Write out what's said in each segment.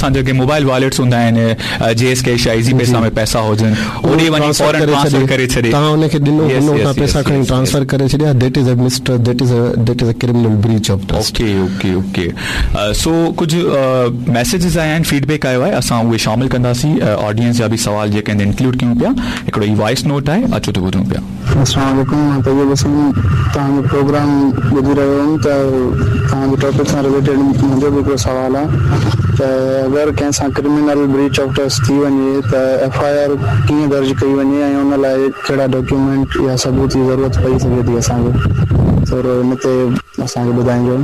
असां जेके mobile wallets हूंदा आहिनि, JS कैश या इज़ी पैसा में पैसा हुजनि, ओॾे वञी फौरन ट्रांसफर करे छॾे, तव्हां हुनखे ॾिनो, हुन पैसा खणी ट्रांसफर करे छॾिया, that is a mistrust, that is a criminal breach of trust. Okay. सो कुझु मैसेजेस आया आहिनि, फीडबैक आयो आहे, असां उहे शामिल कंदासीं. ऑडियंस जा बि सवाल जेके आहिनि इंक्लूड कयूं पिया. हिकिड़ो ई वॉइस नोट आहे, अचो त ॿुधूं पिया. अस्सलाम वालेकुम, मां तैयब हसन तव्हांजो प्रोग्राम ॿुधी रहियो हुउमि त तव्हांजे टॉपिक सां रिलेटेड मुंहिंजो बि हिकिड़ो सवाल आहे त अगरि कंहिं सां क्रिमिनल ब्रीच ऑफ ट्रस्ट थी वञे त FIR कीअं दर्ज कई वञे ऐं उन लाइ कहिड़ा डॉक्यूमेंट या सबूत जी ज़रूरत पई सघे थी असांखे, थोरो हिन ते असांखे ॿुधाइजो.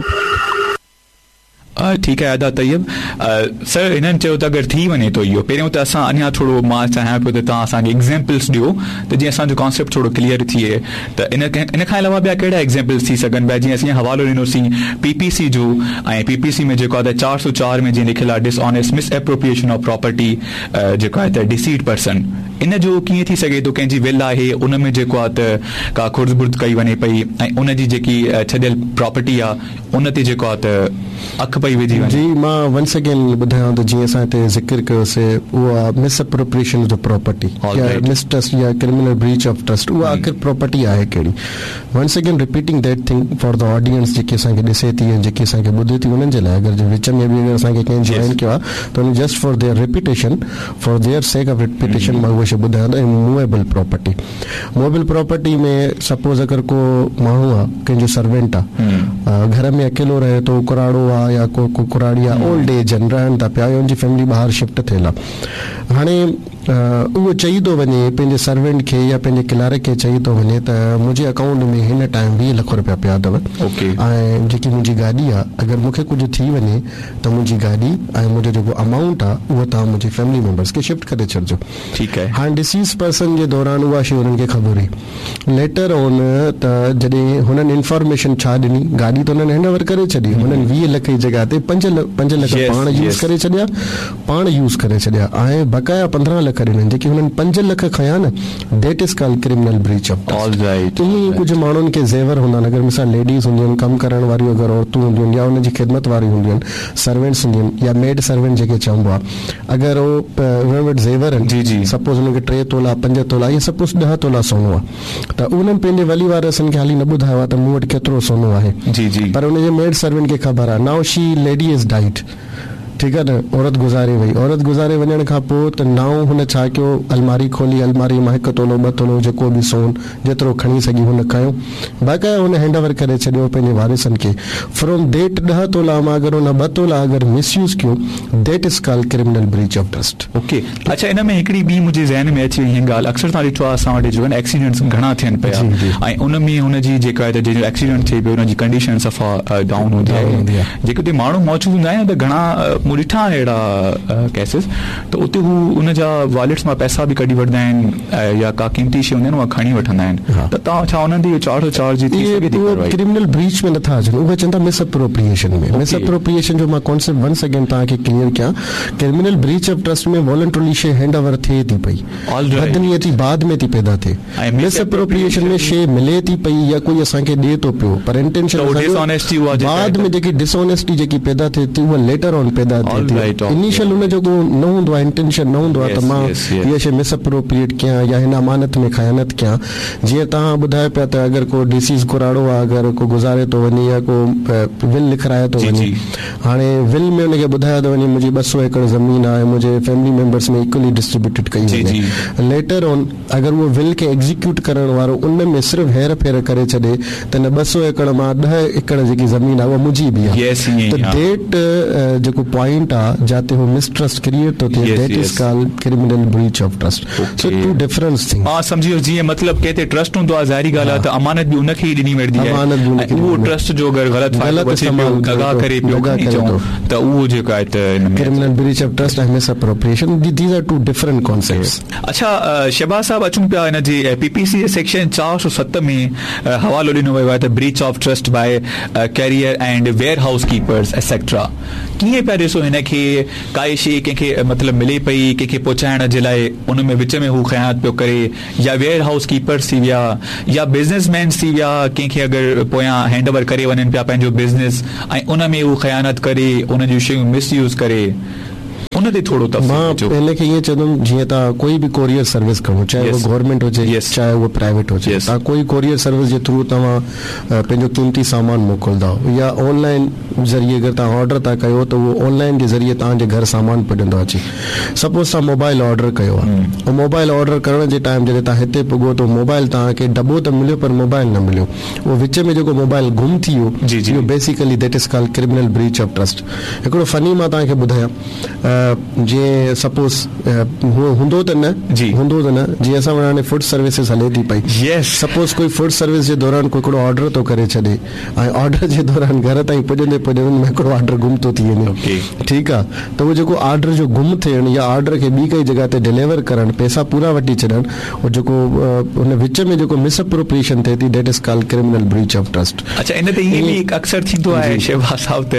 ठीकु आहे अदा तैयब. सर हिननि चयो त अगरि थी वञे थो इहो, पहिरियों त असां अञा थोरो मां चाहियां पियो त तव्हां असांखे एग्ज़ाम्पल्स ॾियो त जीअं असांजो कॉन्सेप्ट थोरो क्लियर थिए त इन खां अलावा ॿिया कहिड़ा एग्ज़ाम्पल्स थी सघनि पिया. जीअं असीं हवालो ॾिनोसीं PPC जो, ऐं PPC में जेको आहे त 404 में जीअं लिखियलु आहे डिसऑनेस्ट मिसएप्रोप्रिएशन ऑफ प्रॉपर्टी जेको आहे त डिसीड पर्सन, इन जो कीअं थी सघे थो कंहिंजी विल आहे उन में जेको आहे त का खुर्द बुर्द कई वञे पई ऐं उन जी जेकी छॾियल प्रॉपर्टी आहे उन ते जेको आहे त अख पई विझी वञे. जी मां वंस अगेन ॿुधायां त जीअं असां हिते ज़िक्र कयोसीं, उहा मिसएप्रोप्रिएशन ऑफ प्रॉपर्टी या मिसट्रस्ट या क्रिमिनल ब्रीच ऑफ ट्रस्ट, उहा आख़िर प्रॉपर्टी आहे कहिड़ी. Once again repeating that thing for the audience जेके असांखे ॾिसे थी ऐं जेके असांखे ॿुधे थी, उन्हनि जे लाइ अगरि विच में बि अगरि असांखे कंहिं जॉइन कयो आहे त उन just for their repetition, for their sake of repetition मां उहे शइ ॿुधायां त मूवेबल प्रॉपर्टी. मूवेबल प्रॉपर्टी में सपोज अगरि को माण्हू आहे, कंहिंजो सर्वेंट आहे, घर में अकेलो रहे थो, कुराड़ो आहे या को कुराड़ी आहे, ओल्ड एज आहिनि, रहनि था पिया, उनजी फैमिली ॿाहिरि शिफ्ट थियल आहे. हाणे उहो चई थो वञे पंहिंजे सर्वेंट खे या पंहिंजे क्लार्क खे चई थो वञे त मुंहिंजे अकाउंट में हिन टाइम 20 लख रुपया पिया अथव, ऐं जेकी मुंहिंजी गाॾी आहे अगरि मूंखे कुझु थी वञे त मुंहिंजी गाॾी ऐं मुंहिंजो जेको अमाउंट आहे उहो तव्हां मुंहिंजी फैमिली मेंबर्स खे शिफ्ट करे छॾिजो. ठीकु आहे. हाणे डिसीज़ पर्सन जे दौरान उहा शइ हुननि खे ख़बर हुई. लेटर ऑन त जॾहिं हुननि इंफॉर्मेशन छा ॾिनी, गाॾी त हुननि हैंड ओवर करे छॾी, हुननि 20 लख जी जॻह ते 5 लख पाण यूज़ करे छॾिया ऐं बक़ाया 15 लख ॾिननि, जेकी हुननि 5 लख खया न, that is called criminal breach of trust. ईअं कुझु माण्हुनि खे ज़ेवर हूंदा आहिनि, अगरि मिसाल लेडीज़ हूंदियूं आहिनि, कमु करण वारियूं अगरि औरतूं हूंदियूं आहिनि या हुनजी ख़िदमत वारियूं हूंदियूं आहिनि, सर्वेंट्स हूंदियूं आहिनि या मेड सर्वेंट जेके चइबो आहे, अगरि उहो वटि ज़ेवर आहिनि, सपोज हुनखे 3 तोला 5 तोला या सपोज 10 तोला सोनो आहे, त उन्हनि पंहिंजे वली वारसनि खे हाली न ॿुधायो आहे त मूं वटि केतिरो सोनो आहे, पर हुनजे मेड सर्वेंट खे ख़बर आहे. Now she lady is died, ठीकु आहे न, औरत गुज़ारे वई. औरत गुज़ारे वञण खां पोइ त नाउ हुन छा कयो, अलमारी खोली, अलमारी मां 1 तोलो 2 तोलो जेको बि सोन जेतिरो खणी सघी हुन खयो, बाक़ाया हुन हैंड ओवर करे छॾियो पंहिंजे वारिसनि खे. फ्रॉम देट 10 तोला मां अगरि हुन 2 तोला अगरि मिसयूज़ कयो, that is called criminal breach of trust. Okay. अच्छा, इन में हिकिड़ी ॿी मुंहिंजे ज़हन में अची वई हीअ ॻाल्हि, अक्सर तव्हां ॾिठो आहे असां वटि जो एक्सीडेंट्स घणा थियनि पिया ऐं उन में हुनजी जेका आहे त जंहिंजो एक्सीडेंट थिए पियो हुनजी कंडीशन सफ़ा डाउन हूंदी आहे, जेके उते माण्हू मौजूदु हूंदा आहिनि त घणा मूं ॾिठा अहिड़ा केसिस, त उते हू उनजा वॉलेट्स मां पैसा बि कढी वठंदा आहिनि या का क़ीमती शइ हूंदी आहिनि उहा खणी वठंदा आहिनि. त तव्हां छा उन्हनि जी 404 जी थी सघे थी क्रिमिनल ब्रीच में नथा अचनि, उहे चवनि था मिसएप्रोप्रिएशन में. मिसएप्रोप्रिएशन जो मां कॉन्सेप्ट वंस अगेन तव्हांखे क्लियर कयां. क्रिमिनल ब्रीच ऑफ ट्रस्ट में वॉलंटरली शइ हैंड ओवर थिए थी पई, बदनीअ थी बाद में थी पैदा थिए. मिसएप्रोप्रिएशन में शइ मिले थी पई या कोई असांखे ॾिए थो पियो, पर इंटेंशन बाद में जेकी डिसऑनेस्टी जेकी पैदा थिए थी उहा लेटर ऑन पैदा थिए थी. इनिशियल हुनजो को न हूंदो आहे, इंटेंशन न हूंदो आहे त मां हीअ शइ मिसएप्रोप्रिएट कयां या हिन अमानत में ख़यानत कयां. जीअं तव्हां ॿुधायो पिया त अगरि को डिसीज़ कुराड़ो आहे, अगरि को गुज़ारे थो वञे या को विल लिखाराए थो वञे, हाणे विल में हुनखे ॿुधायो थो वञे मुंहिंजी 200 एकड़ ज़मीन आहे, मुंहिंजे फैमिली मेंबर्स में इक्वली डिस्ट्रीब्यूटेड कई वञे. लेटर ऑन अगरि उहो विल खे एग्जीक्यूट करण वारो उन में सिर्फ़ु हेर फेर करे छॾे त न 200 एकड़ मां 10 एकड़ जेकी ज़मीन आहे उहा मुंहिंजी बि आहे, त डेट जेको पॉइंट आहे जाते हू मिसट्रस्ट क्रिएट थो थिए, that is called criminal breach of trust. So two different things. हां सम्झियो, जीअं मतिलबु के ते ट्रस्ट हूंदो आहे, ज़ाहिरी ॻाल्हि आहे त अमानत बि उनखे ई ॾिनी वेंदी आहे, उहो ट्रस्ट जो अगरि ग़लति इस्तेमालु दगा करे पियो त उहो जेको आहे त क्रिमिनल ब्रीच ऑफ ट्रस्ट ऐं misappropriation, these R two different concepts. अच्छा शहबाज साहब, अचूं पिया हिन जे PPC सेक्शन 407 में हवालो ॾिनो वियो आहे त breach of trust by career and ware house keepers etcetera. कीअं पिया ॾिसो हिनखे, काई शइ कंहिंखे मतिलबु मिले पई कंहिंखे पहुचाइण जे लाइ, उन में विच में हू ख़यानत पियो करे, या वेयर हाउस कीपर्स थी विया या बिज़नेसमैन्स थी विया, कंहिंखे अगरि पोयां हैंड ओवर करे वञनि पिया पंहिंजो बिज़नेस ऐं उन में हू ख़यानत करे उन जूं शयूं मिसयूज़ करे, उन ते थोरो मां हिनखे ईअं चवंदुमि जीअं तव्हां कोई बि कोरियर सर्विस खणो, चाहे उहो गवर्नमेंट हुजे चाहे उहो प्राइवेट हुजे, तव्हां कोई कोरियर सर्विस जे थ्रू तव्हां पंहिंजो कीमती सामान मोकिलींदा या ऑनलाइन ज़रिए अगरि तव्हां ऑर्डर था कयो त उहो ऑनलाइन जे ज़रिए तव्हांजे घर सामान पुॼंदो अची। सपोज़ तव्हां मोबाइल ऑर्डर कयो आहे, मोबाइल ऑर्डर करण जे टाइम जॾहिं तव्हां हिते पुॻो त मोबाइल तव्हांखे डॿो त मिलियो पर मोबाइल न मिलियो, उहो विच में जेको मोबाइल गुम थी वियो, इहो basically that is called criminal breach of trust. हिकिड़ो फनी मां तव्हांखे ॿुधायां, जीअं सपोज़ हूंदो त न जीअं असां वटि हाणे फूड सर्विसिस हले थी पई, सपोज़ कोई फूड सर्विस जे दौरान कोई हिकिड़ो ऑर्डर थो करे छॾे ऐं ऑर्डर जे दौरान घर ताईं पुॼंदे में हिकिड़ो ऑर्डर गुम थो थी वञे, ठीकु आहे, त उहो जेको ऑर्डर जो गुम थियण या ऑर्डर खे ॿी काई जॻह ते डिलीवर करणु, पैसा पूरा वठी छॾनि, उहो जेको हुन विच में जेको मिसअप्रोप्रिएशन थिए थी, that is called criminal breach of trust. अच्छा, इन ते ईअं बि अक्सर थींदो आहे शहबाज साहब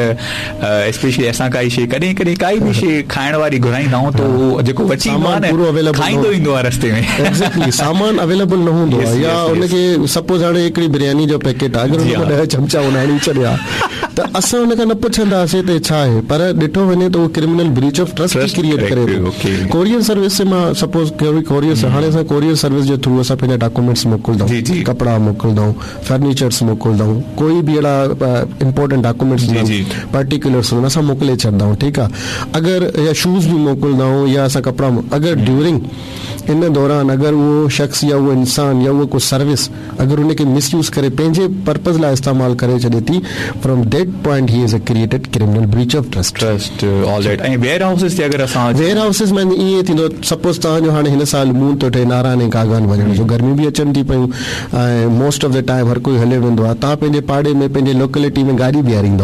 त स्पेशली असां काई शइ कॾहिं कॾहिं काई बि शइ खाइण वारी घुराईंदा आहियूं त उहो जेको वठी खाईंदो ईंदो आहे रस्ते में, एक्ज़ैक्टली सामान अवेलेबल न हूंदो आहे, या उनखे सपोज़ हाणे हिकिड़ी बिरयानी जो पैकेट आहे, अगरि हुन 10 चमचा उणाणी छॾिया त असां हुनखां न पुछंदासीं त छा आहे, पर ॾिठो वञे त उहो criminal breach of trust create करे थो। कोरियर सर्विस से मां सपोज़ कोरियर हाणे असां कोरियर सर्विस जे थ्रू असां पंहिंजा डॉक्यूमेंट्स मोकिलींदा आहियूं, कपिड़ा मोकिलींदा आहियूं, फर्नीचर्स मोकिलींदा आहियूं, कोई बि अहिड़ा इंपॉर्टेंट डॉक्यूमेंट्स पर्टिकुलर्स असां मोकिले छॾंदा आहियूं, ठीकु आहे। अगरि या शूज़ बि मोकिलींदा आहियूं या असां कपिड़ा, अगरि ड्यूरिंग इन दौरान अगरि उहो शख़्स या उहो इंसान या उहो को सर्विस अगरि उनखे मिसयूज़ करे पंहिंजे पर्पज़ लाइ इस्तेमालु करे छॾे थी, from that point he is a created criminal breach of trust. ऐं वेयर हाउसिस ते अगरि असां वेयर हाउसिस में ईअं थींदो, सपोज़ तव्हांजो हाणे हिन साल मूं थो थिए नारायण ऐं कागान वञण जो, गर्मी बि अचनि थी पियूं ऐं मोस्ट ऑफ द टाइम हर कोई हले वेंदो आहे, तव्हां पंहिंजे पाड़े में पंहिंजे लोकेलिटी में गाॾी बीहारींदो,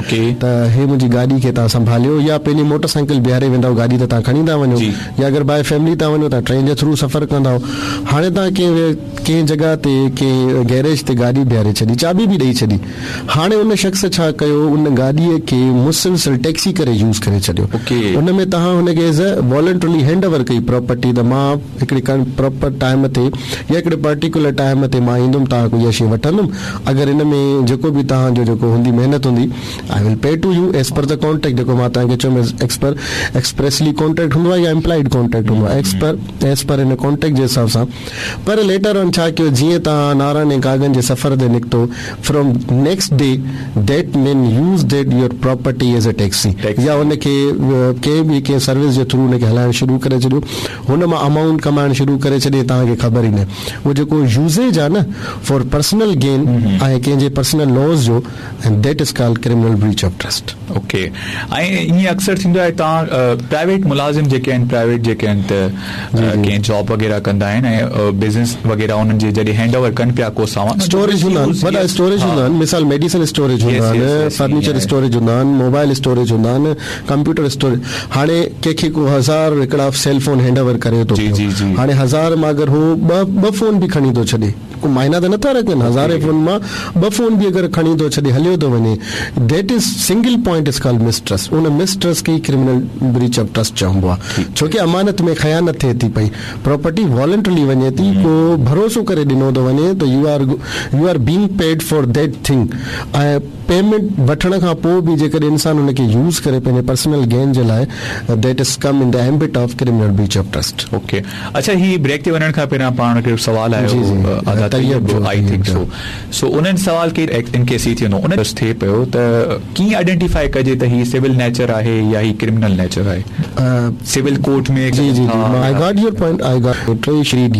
त हे मुंहिंजी गाॾी खे तव्हां संभालियो, या पंहिंजी मोटरसाइकिल बीहारे वेंदव, गाॾी त तव्हां खणी था वञो, या अगरि बाय फैमिली था वञो तव्हां ट्रेन जे थ्रू सफ़र कंदा। हाणे तव्हां कंहिं जॻह ते कंहिं गैरेज ते गाॾी बीहारे छॾी, चाबी बि ॾेई छॾी, हाणे उन शख़्स छा कयो, उन गाॾीअ खे मुसलसल टैक्सी करे यूज़ करे छॾियो, उन में तव्हां हुनखे as a voluntarily hand over कई प्रॉपर्टी, त मां हिकिड़ी प्रॉपर टाइम ते या हिकिड़े पर्टिकुलर टाइम ते मां ईंदुमि, तव्हां को इहा शइ वठंदुमि, अगरि इन में जेको बि तव्हांजो जेको हूंदी महिनत हूंदी, I will pay two U as per the contract, जेको मां तव्हांखे चयुमि एक्सप्रेसली कॉन्ट्रैक्ट हूंदो आहे या इम्प्लाइड कॉन्ट्रैक्ट हूंदो आहे, एज़ पर इन कॉन्ट्रैक्ट जे हिसाब सां। पर लेटर ऑन छा कयो, जीअं तव्हां नारायण ऐं कागन जे सफ़र ते निकितो, from next day that man use that your property as a taxi, या उनखे कंहिं बि कंहिं सर्विस जे थ्रू उनखे हलाइणु शुरू करे छॾियो, हुन मां अमाउंट कमाइणु शुरू करे छॾे, तव्हांखे ख़बर ई न, उहो जेको यूज़ेज आहे न फॉर पर्सनल गेन ऐं कंहिंजे पर्सनल लॉस जो, and that is called criminal breach of trust. Okay, ऐं ईअं अक्सर थींदो आहे तव्हां प्राइवेट मुलाज़िम जेके आहिनि, प्राइवेट जेके आहिनि त कंहिं जॉब वग़ैरह कंदा आहिनि ऐं बिज़नेस वग़ैरह उन्हनि जे जॾहिं हैंड ओवर कनि पिया को सामान, स्टोरेज हूंदा आहिनि, वॾा स्टोरेज हूंदा आहिनि, मिसाल मेडिसिन स्टोरेज हूंदा आहिनि, फर्नीचर स्टोरेज हूंदा आहिनि, मोबाइल स्टोरेज हूंदा आहिनि, कंप्यूटर स्टोरेज। हाणे कंहिंखे को 1000 हिकिड़ा सेल फोन हैंड ओवर करे थो, हाणे 1000 मां अगरि हू ॿ फोन बि खणी थो छॾे, को मायना त नथा रखनि, 1000 फोन मां 2 फोन बि अगरि खणी थो छॾे, हलियो थो वञे, that is single point is called mistrust. उन मिसट्रस्ट खे क्रिमिनल ब्रीच ऑफ ट्रस्ट चइबो आहे, छोकी अमानत में ख़यानत थिए थी पई, प्रॉपर्टी वॉलंटरली वञे थी, को भरोसो करे ॾिनो थो वञे, त U R being paid for that thing, ऐं पेमेंट वठण खां पोइ बि जेकॾहिं इंसान उनखे यूज़ करे पंहिंजे पर्सनल गेन जे लाइ, that is come in the ambit of criminal breach of trust. Okay, अच्छा, ही ब्रेक ते वञण खां पहिरियां पाण खे सवाल आहे, आई थिंक सो उन्हनि सवाल के इन केस ही थियो उन थिए पियो त कीअं आइडेंटिफाई कजे त ही सिविल नेचर आहे या ही क्रिमिनल नेचर आहे, सिविल कोर्ट में? I got your point, I got 3